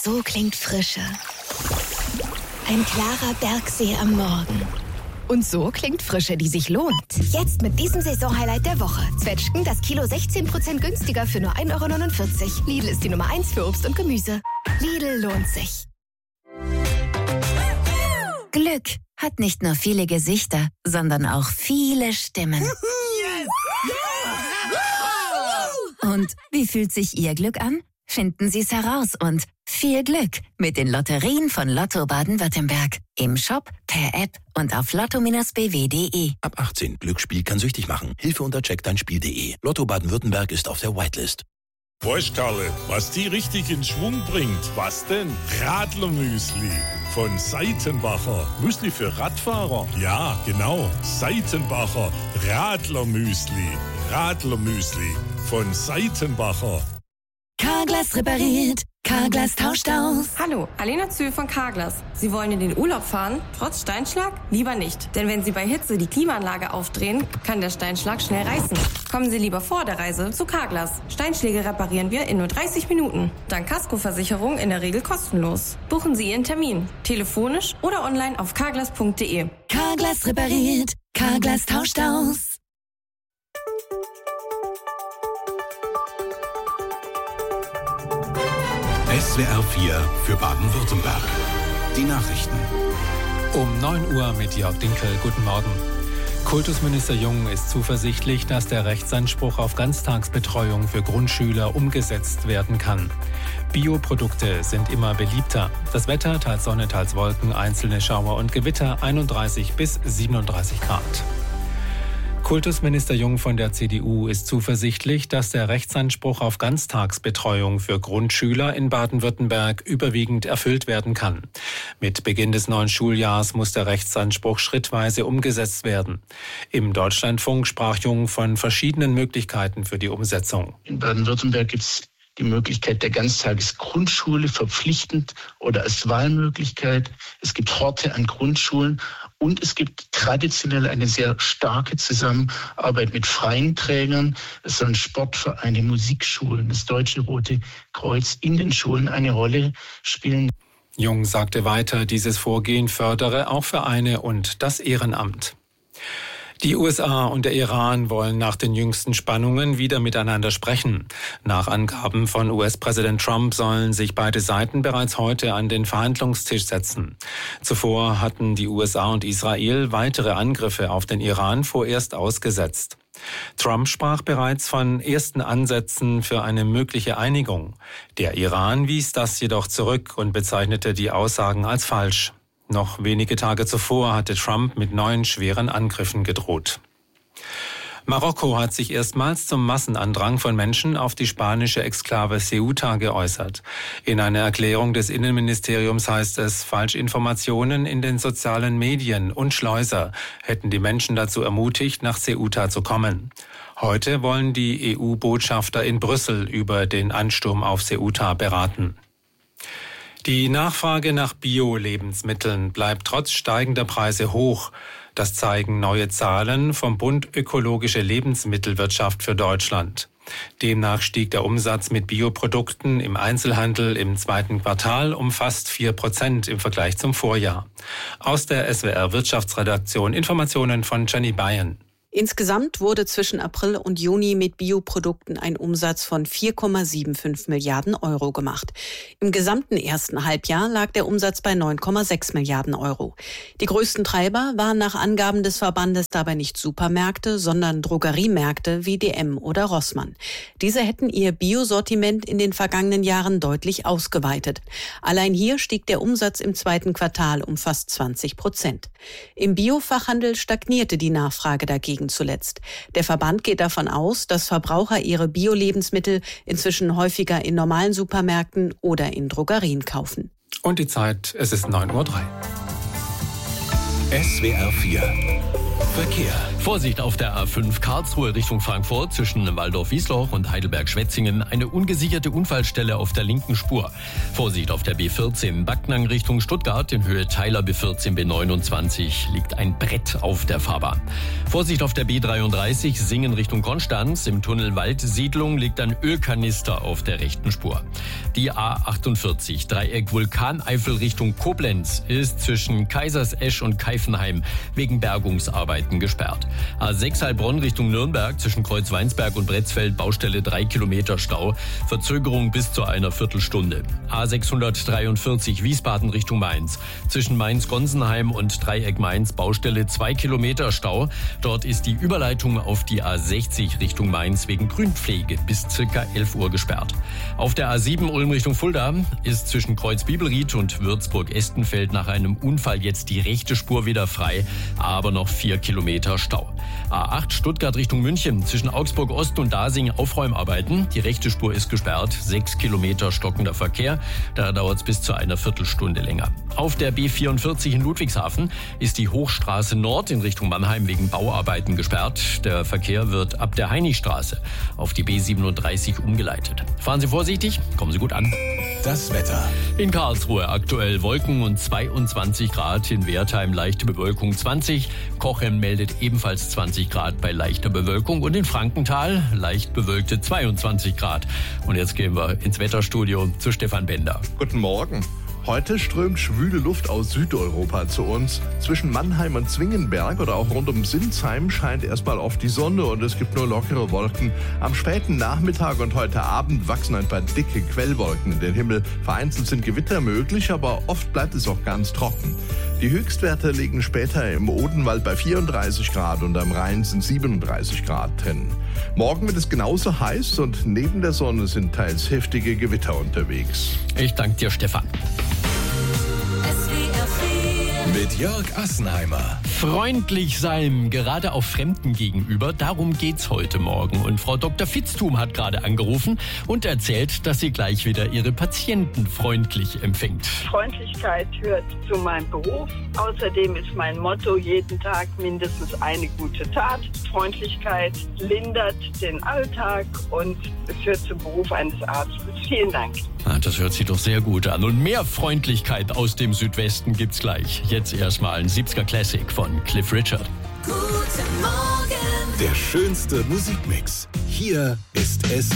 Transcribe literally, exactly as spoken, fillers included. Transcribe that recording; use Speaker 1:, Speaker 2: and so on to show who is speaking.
Speaker 1: So klingt Frische. Ein klarer Bergsee am Morgen. Und so klingt Frische, die sich lohnt. Jetzt mit diesem Saisonhighlight der Woche. Zwetschgen das Kilo sechzehn Prozent günstiger für nur ein Euro neunundvierzig. Lidl ist die Nummer eins für Obst und Gemüse. Lidl lohnt sich.
Speaker 2: Glück hat nicht nur viele Gesichter, sondern auch viele Stimmen. Und wie fühlt sich Ihr Glück an? Finden Sie es heraus und viel Glück mit den Lotterien von Lotto Baden-Württemberg. Im Shop, per App und auf lotto Bindestrich b w punkt d e.
Speaker 3: Ab achtzehn. Glücksspiel kann süchtig machen. Hilfe unter check dein spiel punkt d e. Lotto Baden-Württemberg ist auf der Whitelist.
Speaker 4: Weißt Karle, was die richtig in Schwung bringt? Was denn? Radlermüsli von Seitenbacher. Müsli für Radfahrer? Ja, genau. Seitenbacher Radlermüsli. Radlermüsli von Seitenbacher.
Speaker 2: Carglass repariert, Carglass tauscht aus.
Speaker 5: Hallo, Alena Zühl von Carglass. Sie wollen in den Urlaub fahren, trotz Steinschlag? Lieber nicht, denn wenn Sie bei Hitze die Klimaanlage aufdrehen, kann der Steinschlag schnell reißen. Kommen Sie lieber vor der Reise zu Carglass. Steinschläge reparieren wir in nur dreißig Minuten. Dank Kaskoversicherung in der Regel kostenlos. Buchen Sie Ihren Termin, telefonisch oder online auf carglass punkt d e.
Speaker 2: Carglass repariert, Carglass tauscht aus.
Speaker 6: S W R vier für Baden-Württemberg. Die Nachrichten.
Speaker 7: Um neun Uhr mit Jörg Dinkel. Guten Morgen. Kultusminister Jung ist zuversichtlich, dass der Rechtsanspruch auf Ganztagsbetreuung für Grundschüler umgesetzt werden kann. Bioprodukte sind immer beliebter. Das Wetter, teils Sonne, teils Wolken, einzelne Schauer und Gewitter, einunddreißig bis siebenunddreißig Grad. Kultusminister Jung von der C D U ist zuversichtlich, dass der Rechtsanspruch auf Ganztagsbetreuung für Grundschüler in Baden-Württemberg überwiegend erfüllt werden kann. Mit Beginn des neuen Schuljahrs muss der Rechtsanspruch schrittweise umgesetzt werden. Im Deutschlandfunk sprach Jung von verschiedenen Möglichkeiten für die Umsetzung.
Speaker 8: In Baden-Württemberg gibt es die Möglichkeit der Ganztagesgrundschule verpflichtend oder als Wahlmöglichkeit. Es gibt Horte an Grundschulen. Und es gibt traditionell eine sehr starke Zusammenarbeit mit freien Trägern. Es sollen Sportvereine, Musikschulen, das Deutsche Rote Kreuz in den Schulen eine Rolle spielen.
Speaker 7: Jung sagte weiter, dieses Vorgehen fördere auch Vereine und das Ehrenamt. Die U S A und der Iran wollen nach den jüngsten Spannungen wieder miteinander sprechen. Nach Angaben von U S-Präsident Trump sollen sich beide Seiten bereits heute an den Verhandlungstisch setzen. Zuvor hatten die U S A und Israel weitere Angriffe auf den Iran vorerst ausgesetzt. Trump sprach bereits von ersten Ansätzen für eine mögliche Einigung. Der Iran wies das jedoch zurück und bezeichnete die Aussagen als falsch. Noch wenige Tage zuvor hatte Trump mit neuen schweren Angriffen gedroht. Marokko hat sich erstmals zum Massenandrang von Menschen auf die spanische Exklave Ceuta geäußert. In einer Erklärung des Innenministeriums heißt es, Falschinformationen in den sozialen Medien und Schleuser hätten die Menschen dazu ermutigt, nach Ceuta zu kommen. Heute wollen die E U-Botschafter in Brüssel über den Ansturm auf Ceuta beraten. Die Nachfrage nach Bio-Lebensmitteln bleibt trotz steigender Preise hoch. Das zeigen neue Zahlen vom Bund Ökologische Lebensmittelwirtschaft für Deutschland. Demnach stieg der Umsatz mit Bioprodukten im Einzelhandel im zweiten Quartal um fast vier Prozent im Vergleich zum Vorjahr. Aus der S W R Wirtschaftsredaktion Informationen von Jenny Bayern.
Speaker 9: Insgesamt wurde zwischen April und Juni mit Bioprodukten ein Umsatz von vier Komma fünfundsiebzig Milliarden Euro gemacht. Im gesamten ersten Halbjahr lag der Umsatz bei neun Komma sechs Milliarden Euro. Die größten Treiber waren nach Angaben des Verbandes dabei nicht Supermärkte, sondern Drogeriemärkte wie D M oder Rossmann. Diese hätten ihr Biosortiment in den vergangenen Jahren deutlich ausgeweitet. Allein hier stieg der Umsatz im zweiten Quartal um fast zwanzig Prozent. Im Biofachhandel stagnierte die Nachfrage dagegen zuletzt. Der Verband geht davon aus, dass Verbraucher ihre Bio-Lebensmittel inzwischen häufiger in normalen Supermärkten oder in Drogerien kaufen.
Speaker 7: Und die Zeit, es ist neun Uhr drei.
Speaker 6: S W R vier Verkehr.
Speaker 10: Vorsicht auf der A fünf Karlsruhe Richtung Frankfurt zwischen Waldorf-Wiesloch und Heidelberg-Schwetzingen. Eine ungesicherte Unfallstelle auf der linken Spur. Vorsicht auf der B vierzehn Backnang Richtung Stuttgart in Höhe Theiler B vierzehn B neunundzwanzig liegt ein Brett auf der Fahrbahn. Vorsicht auf der B dreiunddreißig Singen Richtung Konstanz. Im Tunnel Waldsiedlung liegt ein Ölkanister auf der rechten Spur. Die A achtundvierzig, Dreieck Vulkaneifel Richtung Koblenz, ist zwischen Kaisersesch und Keifenheim wegen Bergungsarbeiten gesperrt. A sechs Heilbronn Richtung Nürnberg, zwischen Kreuzweinsberg und Bretzfeld, Baustelle drei Kilometer Stau, Verzögerung bis zu einer Viertelstunde. A sechshundertdreiundvierzig Wiesbaden Richtung Mainz, zwischen Mainz-Gonsenheim und Dreieck Mainz, Baustelle zwei Kilometer Stau. Dort ist die Überleitung auf die A sechzig Richtung Mainz wegen Grünpflege bis circa elf Uhr gesperrt. Auf der A sieben Ulm Richtung Fulda ist zwischen Kreuz-Bibelried und Würzburg-Estenfeld nach einem Unfall jetzt die rechte Spur wieder frei, aber noch vier Kilometer Stau. A acht Stuttgart Richtung München, zwischen Augsburg Ost und Dasing Aufräumarbeiten. Die rechte Spur ist gesperrt, sechs Kilometer stockender Verkehr. Da dauert es bis zu einer Viertelstunde länger. Auf der B vierundvierzig in Ludwigshafen ist die Hochstraße Nord in Richtung Mannheim wegen Bauarbeiten gesperrt. Der Verkehr wird ab der Heinichstraße auf die B siebenunddreißig umgeleitet. Fahren Sie vorsichtig, kommen Sie gut an.
Speaker 3: Das Wetter.
Speaker 10: In Karlsruhe aktuell Wolken und zweiundzwanzig Grad, in Wertheim leichte Bewölkung zwanzig, Cochem meldet ebenfalls zwanzig Grad bei leichter Bewölkung und in Frankenthal leicht bewölkte zweiundzwanzig Grad. Und jetzt gehen wir ins Wetterstudio zu Stefan Bender.
Speaker 11: Guten Morgen. Heute strömt schwüle Luft aus Südeuropa zu uns. Zwischen Mannheim und Zwingenberg oder auch rund um Sinsheim scheint erstmal oft die Sonne und es gibt nur lockere Wolken. Am späten Nachmittag und heute Abend wachsen ein paar dicke Quellwolken in den Himmel. Vereinzelt sind Gewitter möglich, aber oft bleibt es auch ganz trocken. Die Höchstwerte liegen später im Odenwald bei vierunddreißig Grad und am Rhein sind siebenunddreißig Grad drin. Morgen wird es genauso heiß und neben der Sonne sind teils heftige Gewitter unterwegs.
Speaker 10: Ich danke dir, Stefan.
Speaker 3: Mit Jörg Assenheimer.
Speaker 10: Freundlich sein, gerade auch Fremden gegenüber, darum geht's heute Morgen. Und Frau Doktor Fitztum hat gerade angerufen und erzählt, dass sie gleich wieder ihre Patienten freundlich empfängt.
Speaker 12: Freundlichkeit gehört zu meinem Beruf. Außerdem ist mein Motto jeden Tag mindestens eine gute Tat. Freundlichkeit lindert den Alltag und es gehört zum Beruf eines Arztes. Vielen Dank.
Speaker 10: Ah, das hört sich doch sehr gut an. Und mehr Freundlichkeit aus dem Südwesten gibt's gleich. Jetzt erstmal ein siebziger Classic von Cliff Richard.
Speaker 3: Guten Morgen. Der schönste Musikmix. Hier ist es